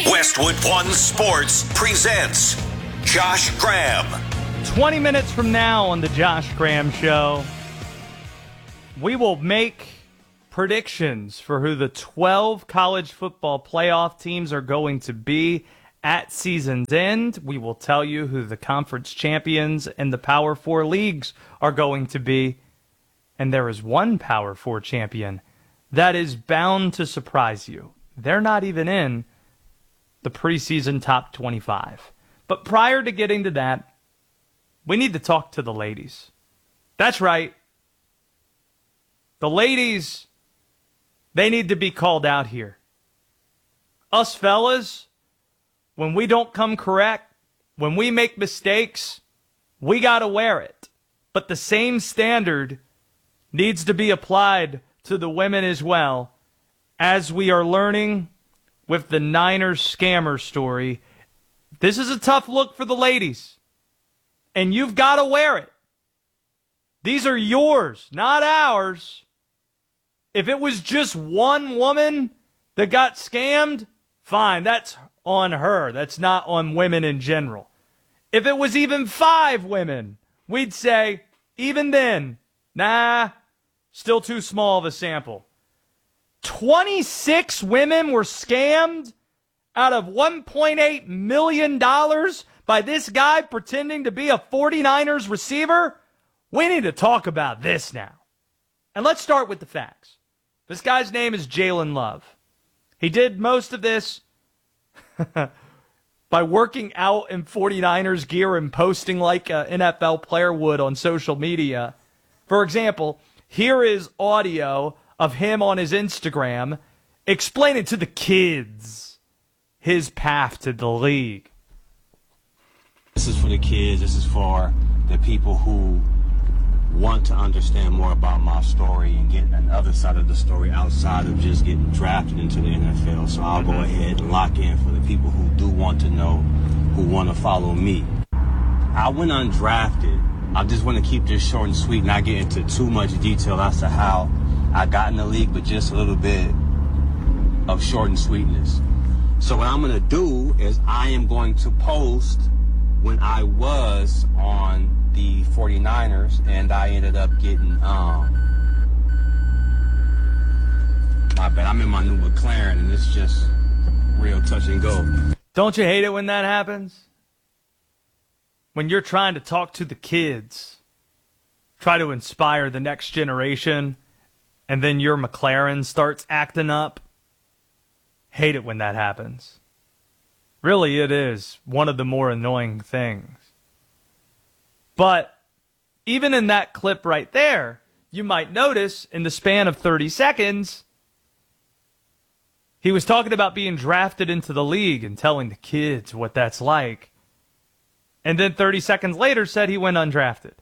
Westwood One Sports presents Josh Graham. 20 minutes from now on the Josh Graham Show, we will make predictions for who the 12 college football playoff teams are going to be at season's end. We will tell you who the conference champions and the Power 4 leagues are going to be. And there is one Power 4 champion that is bound to surprise you. They're not even in the preseason top 25. But prior to getting to that, we need to talk to the ladies. That's right. The ladies, they need to be called out here. Us fellas, when we don't come correct, when we make mistakes, we got to wear it. But the same standard needs to be applied to the women as well, as we are learning with the Niners scammer story. This is a tough look for the ladies, and you've got to wear it. These are yours, not ours. If it was just one woman that got scammed, fine, that's on her. That's not on women in general. If it was even 5 women, we'd say, even then, nah, still too small of a sample. 26 women were scammed out of $1.8 million by this guy pretending to be a 49ers receiver? We need to talk about this now. And let's start with the facts. This guy's name is Jalen Love. He did most of this by working out in 49ers gear and posting like an NFL player would on social media. For example, here is audio of him on his Instagram explaining to the kids his path to the league. This is for the kids. This is for the people who want to understand more about my story and get another side of the story outside of just getting drafted into the NFL. So I'll go ahead and lock in for the people who do want to know, who want to follow me. I went undrafted. I just want to keep this short and sweet, not get into too much detail as to how I got in the league, but just a little bit of short and sweetness. So what I'm going to do is I am going to post when I was on the 49ers and I ended up getting, my bad, I'm in my new McLaren and it's just real touch and go. Don't you hate it when that happens? When you're trying to talk to the kids, try to inspire the next generation, and then your McLaren starts acting up. Hate it when that happens. Really, it is one of the more annoying things. But even in that clip right there, you might notice in the span of 30 seconds, he was talking about being drafted into the league and telling the kids what that's like. And then 30 seconds later said he went undrafted.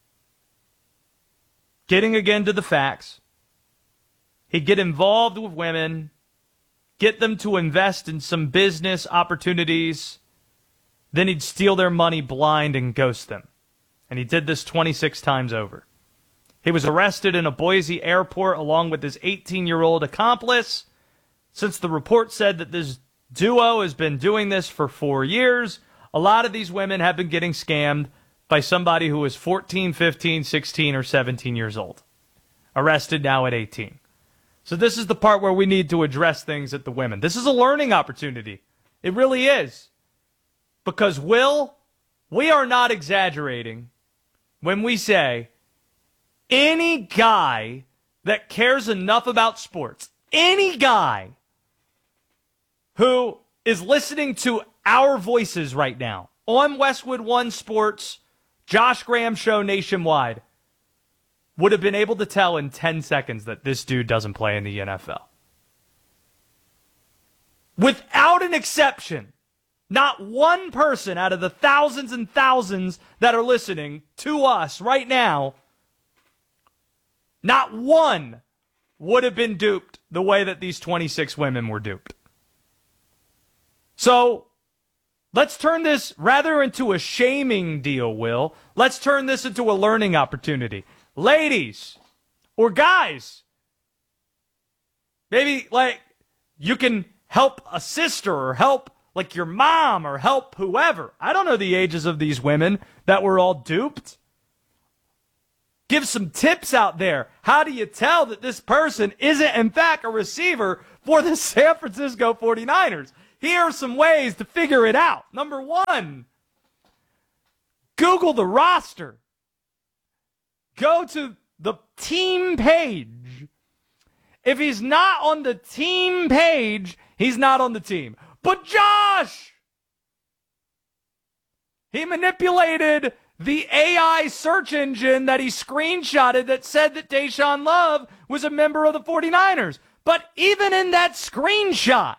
Getting again to the facts. He'd get involved with women, get them to invest in some business opportunities, then he'd steal their money blind and ghost them. And he did this 26 times over. He was arrested in a Boise airport along with his 18-year-old accomplice. Since the report said that this duo has been doing this for 4 years, a lot of these women have been getting scammed by somebody who was 14, 15, 16, or 17 years old. Arrested now at 18. So this is the part where we need to address things at the women. This is a learning opportunity. It really is. Because, Will, we are not exaggerating when we say any guy that cares enough about sports, any guy who is listening to our voices right now on Westwood One Sports, Josh Graham Show nationwide, would have been able to tell in 10 seconds that this dude doesn't play in the NFL. Without an exception, not one person out of the thousands and thousands that are listening to us right now, not one would have been duped the way that these 26 women were duped. So, let's turn this rather into a shaming deal, Will. Let's turn this into a learning opportunity. Ladies, or guys, maybe like you can help a sister or help like your mom or help whoever. I don't know the ages of these women that were all duped. Give some tips out there. How do you tell that this person isn't, in fact, a receiver for the San Francisco 49ers? Here are some ways to figure it out. Number one, Google the roster. Go to the team page. If he's not on the team page, he's not on the team. But Josh, he manipulated the AI search engine that he screenshotted that said that Deshaun Love was a member of the 49ers. But even in that screenshot,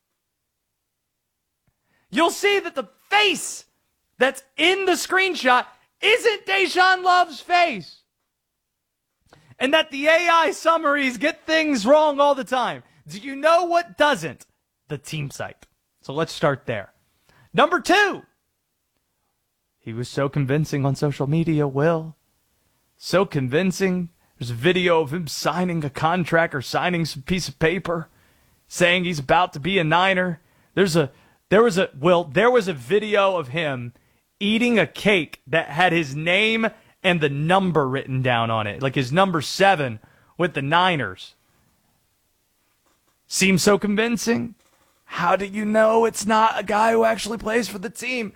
you'll see that the face that's in the screenshot isn't Deshaun Love's face. And that the AI summaries get things wrong all the time. Do you know what doesn't? The team site. So let's start there. Number two, he was so convincing on social media, Will. So convincing. There's a video of him signing a contract or signing some piece of paper saying he's about to be a Niner. There was a video of him eating a cake that had his name and the number written down on it, like his number 7 with the Niners. Seems so convincing. How do you know it's not a guy who actually plays for the team?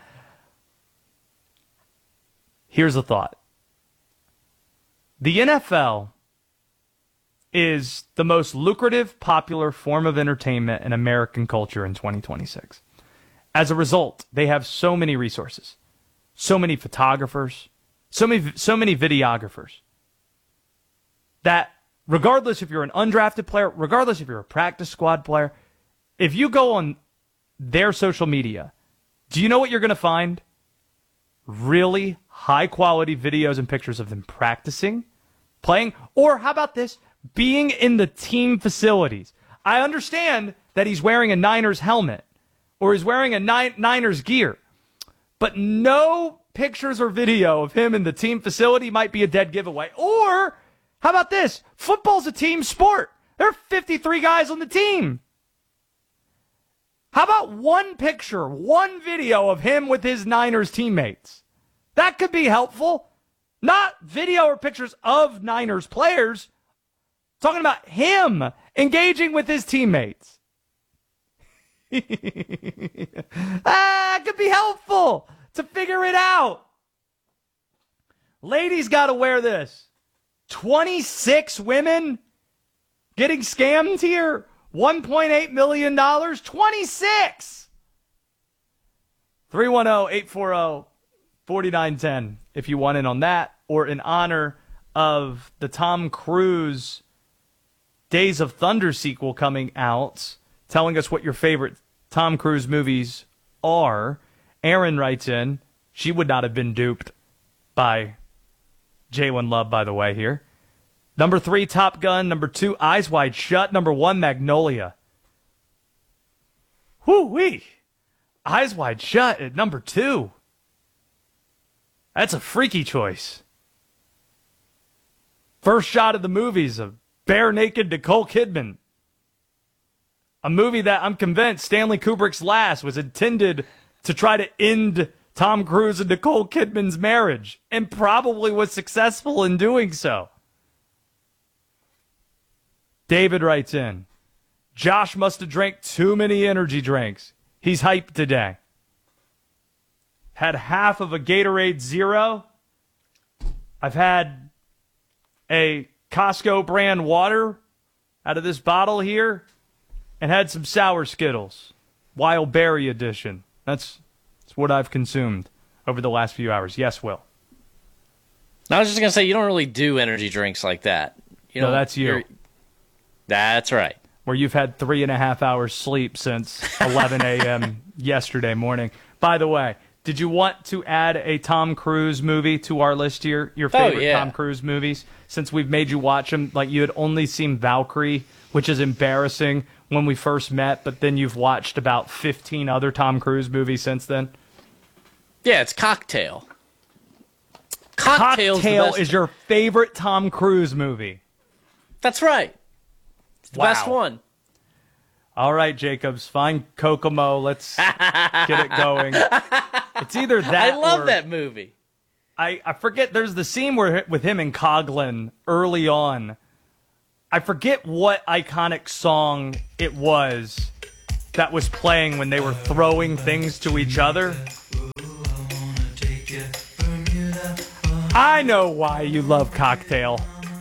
Here's a thought. The NFL is the most lucrative, popular form of entertainment in American culture in 2026. As a result, they have so many resources, so many photographers, so many videographers, that regardless if you're an undrafted player, regardless if you're a practice squad player, if you go on their social media, do you know what you're going to find? Really high-quality videos and pictures of them practicing, playing, or how about this, being in the team facilities. I understand that he's wearing a Niners helmet or he's wearing a Niners gear, but no pictures or video of him in the team facility might be a dead giveaway. Or, how about this? Football's a team sport. There are 53 guys on the team. How about one picture, one video of him with his Niners teammates? That could be helpful. Not video or pictures of Niners players. Talking about him engaging with his teammates. It could be helpful to figure it out. Ladies got to wear this. 26 women getting scammed here. $1.8 million. 26. 310-840-4910 if you want in on that, or in honor of the Tom Cruise Days of Thunder sequel coming out, telling us what your favorite Tom Cruise movies are. Aaron writes in, she would not have been duped by Jalen Love, by the way, here. Number 3, Top Gun. Number 2, Eyes Wide Shut. Number 1, Magnolia. Whoo-wee. Eyes Wide Shut at number 2. That's a freaky choice. First shot of the movies of bare naked Nicole Kidman. A movie that I'm convinced Stanley Kubrick's Last was intended to try to end Tom Cruise and Nicole Kidman's marriage, and probably was successful in doing so. David writes in, Josh must have drank too many energy drinks. He's hyped today. Had half of a Gatorade Zero. I've had a Costco brand water out of this bottle here, and had some sour Skittles. Wild Berry edition. That's what I've consumed over the last few hours. Yes, Will. I was just going to say, you don't really do energy drinks like that. No, that's you. That's right. Where you've had 3.5 hours sleep since 11 a.m. yesterday morning. By the way, did you want to add a Tom Cruise movie to our list here? Your favorite Tom Cruise movies? Since we've made you watch them, like you had only seen Valkyrie, which is embarrassing when we first met, but then you've watched about 15 other Tom Cruise movies since then. Yeah, it's Cocktail. Cocktail is your favorite Tom Cruise movie. That's right. It's the best one. All right, Jacobs, find Kokomo. Let's get it going. It's either that I love or, that movie. I forget, there's the scene with him and Coughlin early on. I forget what iconic song it was that was playing when they were throwing things to each other. I know why you love Cocktail.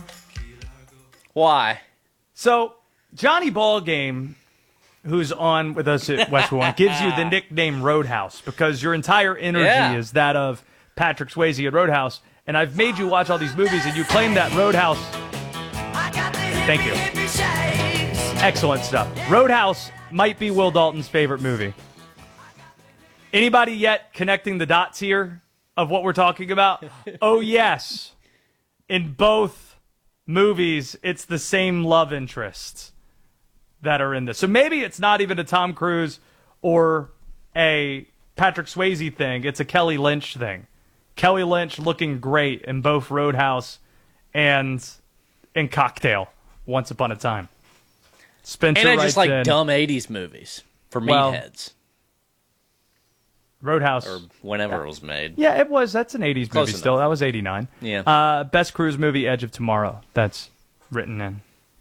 Why? So, Johnny Ballgame, who's on with us at Westwood One, gives you the nickname Roadhouse because your entire energy is that of Patrick Swayze at Roadhouse. And I've made you watch all these movies, and you claim that Roadhouse... Thank you. Excellent stuff. Roadhouse might be Will Dalton's favorite movie. Anybody yet connecting the dots here of what we're talking about? Oh, yes. In both movies, it's the same love interests that are in this. So maybe it's not even a Tom Cruise or a Patrick Swayze thing. It's a Kelly Lynch thing. Kelly Lynch looking great in both Roadhouse and in Cocktail, Once Upon a Time. Spencer And I just like in, dumb 80s movies for meatheads. Roadhouse. Or whenever it was made. Yeah, it was. That's an 80s Close movie still. enough. That was 89. Yeah. Best Cruise movie, Edge of Tomorrow. That's written in.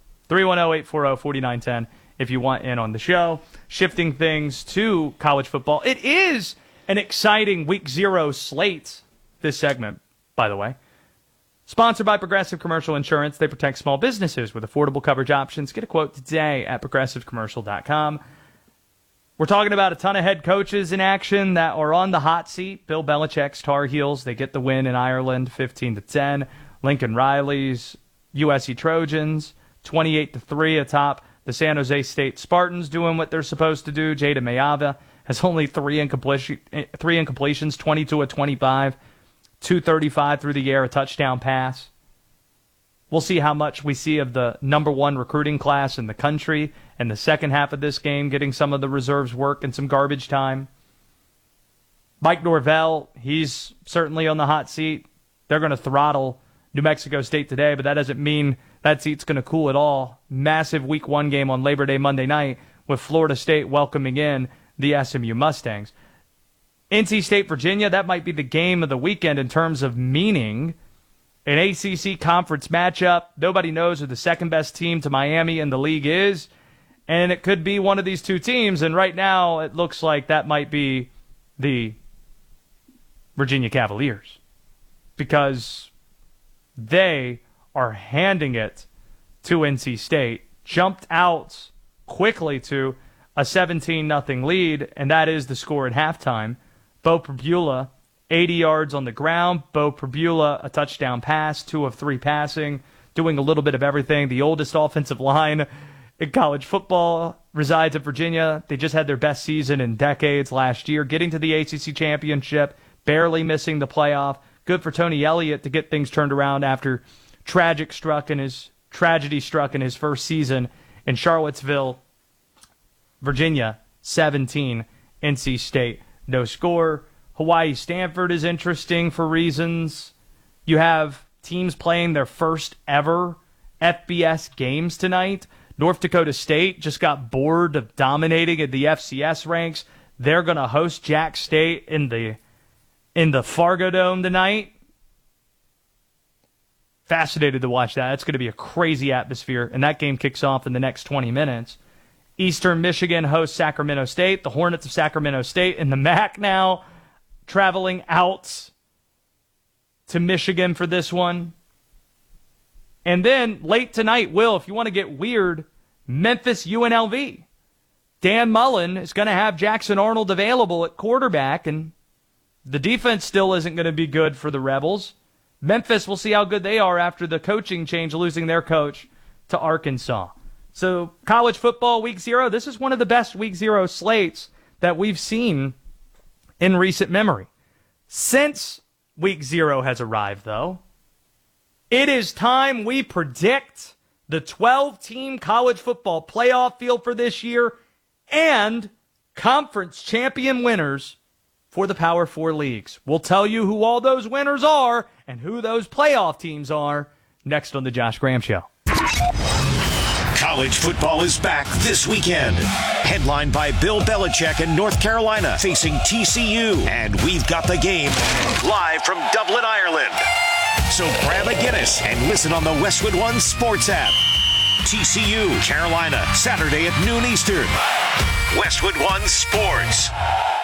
310-840-4910 if you want in on the show. Shifting things to college football. It is an exciting Week 0 slate, this segment, by the way. Sponsored by Progressive Commercial Insurance. They protect small businesses with affordable coverage options. Get a quote today at progressivecommercial.com. We're talking about a ton of head coaches in action that are on the hot seat. Bill Belichick's Tar Heels, they get the win in Ireland, 15-10. Lincoln Riley's USC Trojans, 28-3 atop the San Jose State Spartans, doing what they're supposed to do. Jada Mayava has only three incompletions, 22 of 25. 235 through the air, a touchdown pass. We'll see how much we see of the number one recruiting class in the country in the second half of this game, getting some of the reserves work and some garbage time. Mike Norvell, he's certainly on the hot seat. They're going to throttle New Mexico State today, but that doesn't mean that seat's going to cool at all. Massive Week 1 game on Labor Day Monday night with Florida State welcoming in the SMU Mustangs. NC State, Virginia, that might be the game of the weekend in terms of meaning. An ACC conference matchup. Nobody knows who the second best team to Miami in the league is. And it could be one of these two teams. And right now, it looks like that might be the Virginia Cavaliers. Because they are handing it to NC State. Jumped out quickly to a 17-0 lead. And that is the score at halftime. Bo Pribula, 80 yards on the ground. Bo Pribula, a touchdown pass, 2 of 3 passing, doing a little bit of everything. The oldest offensive line in college football resides at Virginia. They just had their best season in decades last year, getting to the ACC championship, barely missing the playoff. Good for Tony Elliott to get things turned around after tragedy struck in his first season in Charlottesville, Virginia, 17, NC State. No score. Hawaii Stanford is interesting for reasons. You have teams playing their first ever FBS games tonight. North Dakota State just got bored of dominating in the FCS ranks. They're going to host Jack State in the Fargo Dome tonight. Fascinated to watch that. It's going to be a crazy atmosphere, and that game kicks off in the next 20 minutes. Eastern Michigan hosts Sacramento State. The Hornets of Sacramento State in the MAC now, traveling out to Michigan for this one. And then late tonight, Will, if you want to get weird, Memphis UNLV. Dan Mullen is going to have Jackson Arnold available at quarterback, and the defense still isn't going to be good for the Rebels. Memphis, we'll see how good they are after the coaching change, losing their coach to Arkansas. So college football Week 0, this is one of the best Week 0 slates that we've seen in recent memory. Since Week 0 has arrived, though, it is time we predict the 12-team college football playoff field for this year and conference champion winners for the Power 4 leagues. We'll tell you who all those winners are and who those playoff teams are next on The Josh Graham Show. College football is back this weekend. Headlined by Bill Belichick in North Carolina facing TCU. And we've got the game live from Dublin, Ireland. So grab a Guinness and listen on the Westwood One Sports app. TCU, Carolina, Saturday at noon Eastern. Westwood One Sports.